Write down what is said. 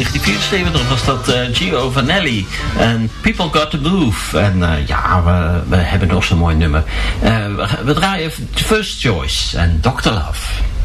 1974 was dat Gio Vanelli en People Got to Move. En we hebben nog zo'n mooi nummer. We draaien First Choice en Dr. Love.